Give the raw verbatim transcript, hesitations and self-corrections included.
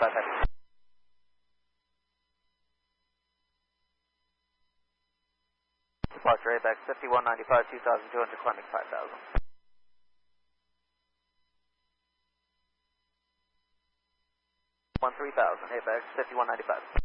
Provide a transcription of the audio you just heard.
ninety-five heavy. Departure Apex fifty-one ninety-five, two thousand two hundred, climbing five thousand. one three thousand, Apex fifty-one ninety-five.